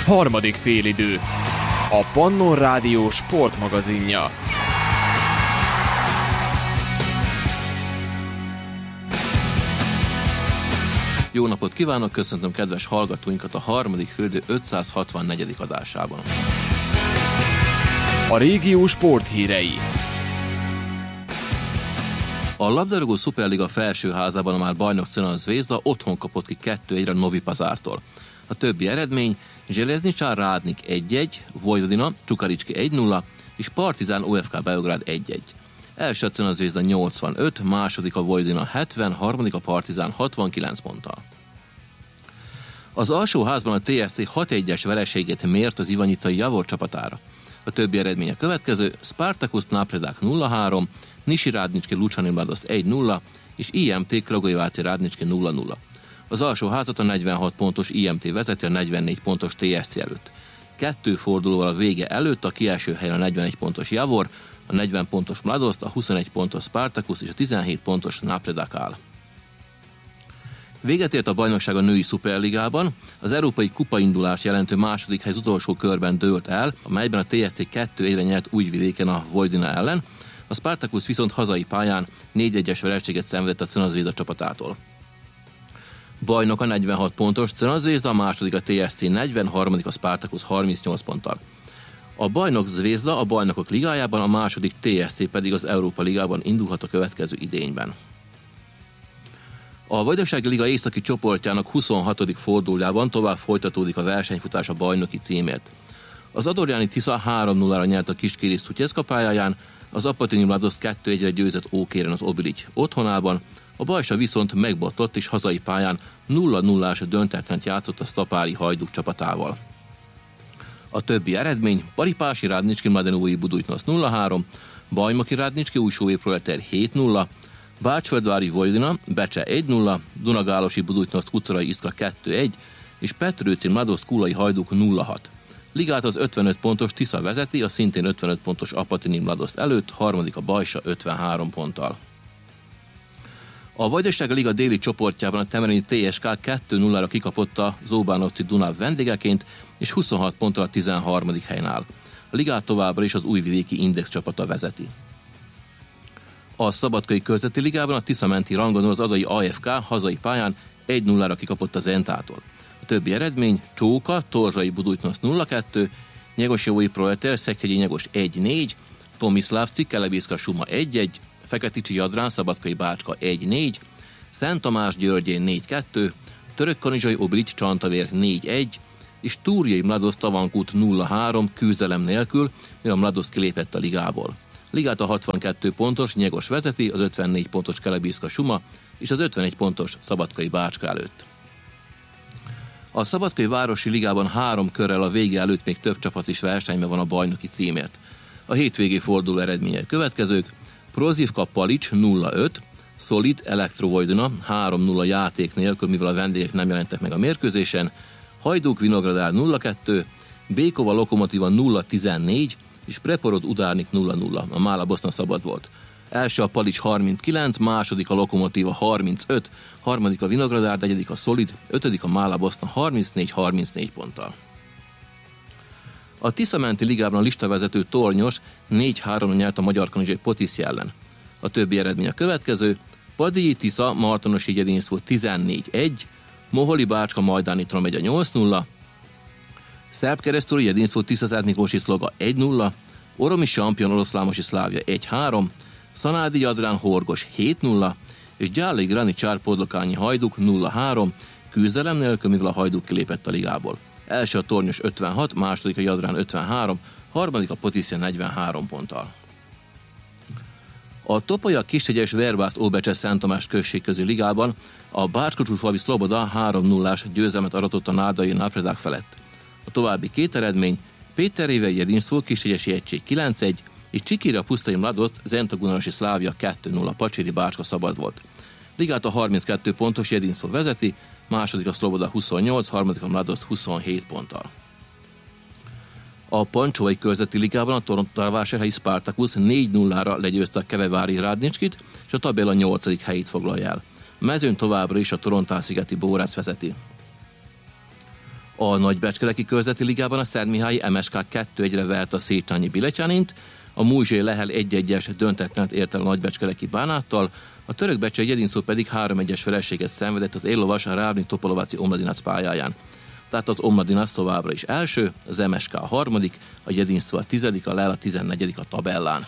Harmadik félidő. A Pannon Rádió sportmagazinja. Jó napot kívánok, köszöntöm kedves hallgatóinkat a harmadik félidő 564. adásában. A régió sporthírei. A labdarúgó szuperliga felsőházában a már bajnok Crvena Zvezda otthon kapott ki 2-1-re Novi Pazartól. A többi eredmény: Željezničar Radnik 1-1, Vojvodina Čukarički 1-0 és Partizán OFK Beograd 1-1. Első a Crvena Zvezda 85, második a Vojvodina 70, harmadik a Partizán 69 ponttal. Az alsóházban a TFC 6-1-es vereséget mért az ivanjicai Javor csapatára. A többi eredmény a következő: Spartakus Napredák 0-3, Niši Radnički Lučani Mladost 1-0 és IMT Kragujevac Radnički 0-0. Az alsóházat a 46 pontos IMT vezeti a 44 pontos TFC előtt. 2 fordulóval a vége előtt a kieső helyen a 41 pontos Javor, a 40 pontos Mladost, a 21 pontos Spartakus és a 17 pontos Napredak áll. Véget ért a bajnokság a női szuperligában, az európai kupaindulást jelentő második hely az utolsó körben dőlt el, amelyben a TFC 2-1-re nyert Újvidéken a Vojvodina ellen, a Spartakus viszont hazai pályán 4-1-es vereséget szenvedett a Crvena Zvezda csapatától. Bajnok a 46 pontos Crvena Zvezda, a második a TFC 40, harmadik a Spartakus 38 ponttal. A bajnok Zvezda a bajnokok ligájában, a második TFC pedig az Európa ligában indulhat a következő idényben. A Vajdasági Liga északi csoportjának 26. fordulójában tovább folytatódik a versenyfutás a bajnoki címért. Az Adorjáni Tisza 3-0-ra nyert a Kiskéri Szutyeszka pályáján, az Apatini Mladost 2-1-re győzött Ókéren az Obilic otthonában, a Bajsa viszont megbottott és hazai pályán 0-0-ás döntetlent játszott a Sztapári Hajduk csapatával. A többi eredmény: Paripási Radnički Mladenói Budućnost 0-3, Bajnoki Radnički Újsóvé Proleter 7-0, Bácsföldvári Vojvodina Becse 1-0, Dunagálosi Budućnost Kucorai Iskra 2-1 és Petrőci Mladost Kulai Hajduk 0-6. Ligát az 55 pontos Tisza vezeti, a szintén 55 pontos Apatini Mladost előtt, harmadik a Bajsa 53 ponttal. A Vajdasági Liga déli csoportjában a temerini TSK 2-0-ra kikapott a Zóbánovci Dunav vendégeként, és 26 ponttal a 13. helyen áll. A ligát továbbra is az újvidéki Index csapata vezeti. A Szabadkai Körzeti Ligában a Tisza-menti rangon az adai AFK hazai pályán 1-0-ra kikapott a Zentától. A többi eredmény: Csóka Torzsai Budućnost 0-2, Nyegosjavói Proleter Szekhegyi Nyegos 1-4, Tomislavci Kelebízka Suma 1-1, Feketicsi Jadrán Szabadkai Bácska 1-4, Szent Tamás Györgyén 4-2, Törökkanizsai Obilic Csantavér 4-1, és Túrjai Mladost Tavankút 0-3 küzdelem nélkül, mivel a Mladost kilépett a ligából. Ligát a 62 pontos Nyegos vezeti, az 54 pontos Kelebízka Suma és az 51 pontos Szabadkai Bácska előtt. A Szabadkai Városi Ligában 3 körrel a vége előtt még több csapat is versenyben van a bajnoki címért. A hétvégi forduló eredmények következők: Prozivka Palics 0-5, Solid Elektro Vojvodina 3-0 játék nélkül, mivel a vendégek nem jelentek meg a mérkőzésen, Hajduk Vinogradár 0-2, Békova Lokomotíva 0-14 és Preporod Udárnik 0-0. A Mála Boszna szabad volt. Első a Palics 39, második a Lokomotíva 35, harmadik a Vinogradár, negyedik a Solid, ötödik a Mála Boszna 34 ponttal. A Tisza-menti ligában a listavezető Tornyos 4-3-ra nyert a Magyarkanizsai Potiszi ellen. A többi eredmény a következő: Padilyi Tisza Martonosi Jedinszó 14-1, Moholi Bácska Majdáni Tromegya 8-0, Szerb-Keresztúri Jedinszó Tiszaszent Miklósi Szloga 1-0, Oromi Sampion Oroszlámosi Szlávja 1-3, Szanádi Jadrán Horgos 7-0 és Gyáli Granicsár Podlokányi Hajduk 0-3, küzdelem nélkül, mivel a Hajduk kilépett a ligából. Első a Tornyos 56, második a Jadrán 53, harmadik a Potiszi 43 ponttal. A Topolya Kishegyes Verbász Óbecses Szent Tamás község közé ligában a Bácska-Csúszfalvi Szloboda 3-0-ás győzelmet aratott a nádai Napredák felett. A további 2 eredmény: Péterrévei Jedinszó Kishegyesi Egység 9-1 és Csikira Pusztai Mladost Zentagunorosi Szlávja 2-0. Pacséri Bácska szabad volt. Ligát a 32 pontos Jedinszó vezeti, második a Szloboda 28, harmadik a Mladost 27 ponttal. A Pancsói Körzeti Ligában a Torontóvásárhelyi Spartakus 4-0-ra legyőzte a Kevevári Radnicskit, és a tabella 8. helyét foglalja el. A mezőn továbbra is a Torontál-szigeti Bórec vezeti. A Nagybecskeleki Körzeti Ligában a Szentmihályi MSK 2-1-re vert a Széchenyi Biletyánint, a Múzsé Lehel 1-1-es döntetlenet ért el a Nagybecskeleki Bánáttal, a Törökbecsei Jedinszó pedig 3-1-es vereséget szenvedett az éllovas a Rávni Topolováci Omladinac pályáján. Tehát az Omladinac továbbra is első, az MSK a harmadik, a Jedinszó a 10., a Lehel a 14. a tabellán.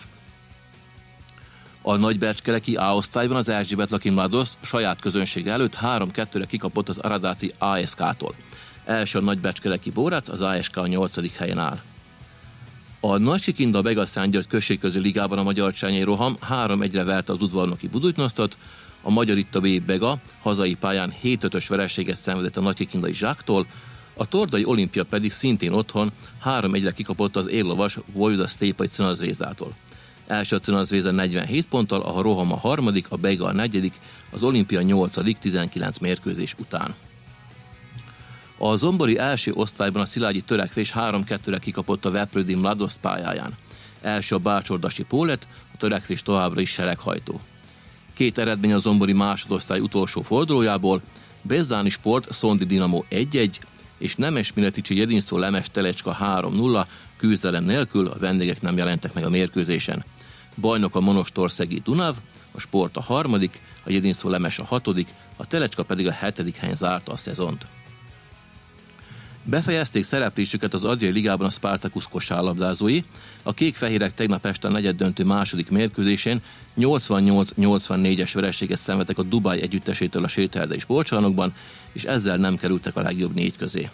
A Nagybecskeleki A-osztályban az Erzsébet Laki Mladost saját közönsége előtt 3-2-re kikapott az Aradáci ASK-tól. Első a Nagybecskeleki Bórac, az ASK a 8. helyen áll. A Nagykikinda Begasszángyörgy községközi ligában a Magyar Csányai Roham 3-1-re verte az udvarnoki Buducsnosztot, a Magyaritta V. Bega hazai pályán 7-5-ös vereséget szenvedett a Nagykikindai Zsáktól, a Tordai Olimpia pedig szintén otthon 3-1-re kikapott az éllovas Vojvoda Sztépai Cunazvézdától. Első a Cunazvézda 47 ponttal, a Roham a harmadik, a Bega a 4., az Olimpia 8. 19 mérkőzés után. A zombori első osztályban a Szilágyi Törekvés 3-2-re kikapott a Veprődi Mladost pályáján. Első a Bácsordasi Pólet, a Törekvés továbbra is sereghajtó. Két eredmény a zombori másodosztály utolsó fordulójából, Bezdáni Sport Szondi Dinamo 1-1, és Nemes Mileticsi Jedinszó Lemes Telecska 3-0, küzdelem nélkül, a vendégek nem jelentek meg a mérkőzésen. Bajnok a Monostorszegi Dunav, a Sport a harmadik, a Jedinszó Lemes a 6., a Telecska pedig a 7. helyen zárta a szezont. Befejezték szereplésüket az Adriai Ligában a Spartacus kosárlabdázói. A kék-fehérek tegnap este a negyeddöntő második mérkőzésén 88-84-es vereséget szenvedtek a Dubaj együttesétől a Séterdei sportcsarnokban, és ezzel nem kerültek a legjobb 4 közé.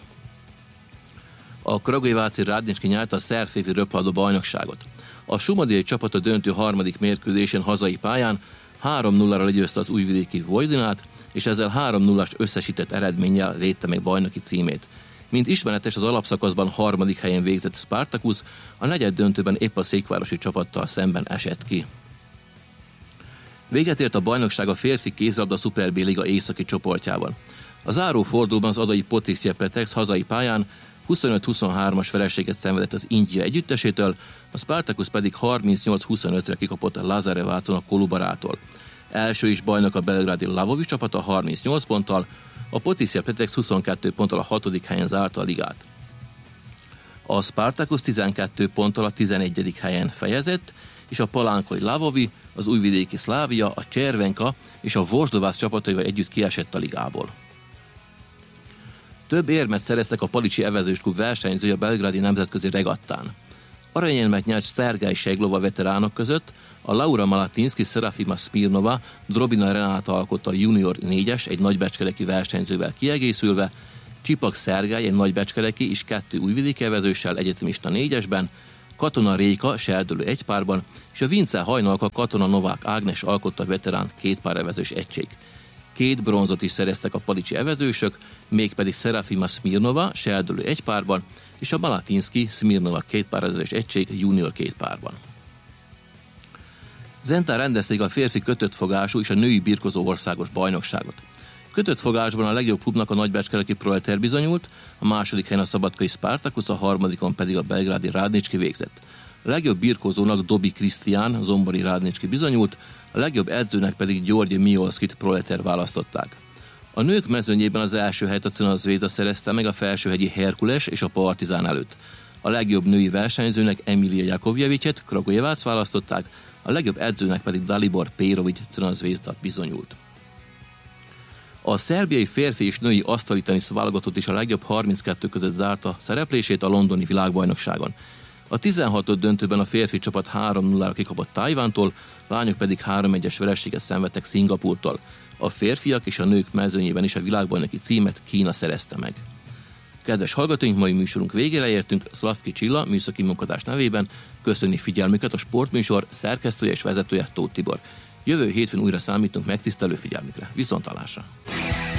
A Kragujeváci Rádnicski nyerte a szerb-férfi röplabda bajnokságot. A Sumadiai csapat a döntő harmadik mérkőzésen hazai pályán 3-0-ra legyőzte az újvidéki Vojdinát, és ezzel 3-0-as összesített eredménnyel védte meg bajnoki címét. Mint ismeretes, az alapszakaszban harmadik helyen végzett Spartacus, a negyeddöntőben épp a székvárosi csapattal szemben esett ki. Véget ért a bajnokság a férfi kézilabda Super B-liga északi csoportjában. A záró fordulóban az adai Potisje Petex hazai pályán 25-23-as vereséget szenvedett az India együttesétől, a Spartacus pedig 38-25-re kikapott a Lazarevácon a Kolubarától. Első is bajnok a belgrádi Lavovi csapata 38 ponttal, a Potisje Petex 22 ponttal a 6. helyen zárta a ligát. A Spartacus 12 ponttal a 11. helyen fejezett, és a palánkoi Lavovi, az újvidéki Szlávia, a Cservenka és a Vosdovász csapataival együtt kiesett a ligából. Több érmet szereztek a Palicsi Evezős Klub versenyzői a belgrádi nemzetközi regattán. Aranyérmet nyert Szergály Seglova veteránok között, a Laura Malatinszki Serafima Smirnova Drobina Renáta alkotta a junior 4-es egy nagybecskeleki versenyzővel kiegészülve, Csipak Szergály egy nagybecskeleki és 2 újvidéki evezőssel egyetemista 4-esben, Katona Réka serdülő egypárban, és a Vince Hajnalka Katona Novák Ágnes alkotta a veterán 2 pár evezős egység. 2 bronzot is szereztek a palicsi evezősök, mégpedig Serafima Smirnova serdülő egypárban, és a Malatinszki Smirnova 2 pár evezős egység junior 2 párban. Zentán rendezték a férfi kötöttfogású és a női birkozó országos bajnokságot. Kötöttfogásban a legjobb klubnak a nagybecskeleki Proleter bizonyult, a második helyen a szabadkai Spartacus, a harmadikon pedig a belgrádi Rádnicski végzett. A legjobb birkózónak Dobi Krisztián, zombori Rádnicski bizonyult, a legjobb edzőnek pedig György Miolszkit Proleter választották. A nők mezőnyében az első helyet a Cunazvézda szerezte meg a Felsőhegyi Herkules és a Partizán előtt. A legjobb női versenyzőnek Emilia Jakovjevicet Kragujevác választották, a legjobb edzőnek pedig Dalibor Pérovic Cunazvézda bizonyult. A szerbiai férfi és női asztali tenisz válogatott is a legjobb 32 között zárta szereplését a londoni világbajnokságon. A 16. döntőben a férfi csapat 3-0-ra kikapott Tajvántól, a lányok pedig 3-1-es vereséget szenvedtek Szingapúrtól. A férfiak és a nők mezőnyében is a világbajnoki címet Kína szerezte meg. Kedves hallgatóink, mai műsorunk végére értünk. Szlaszki Csilla műszaki munkatás nevében köszönni figyelmüket a sportműsor szerkesztője és vezetője Tóth Tibor. Jövő hétfőn újra számítunk megtisztelő figyelmükre. Viszonthallásra!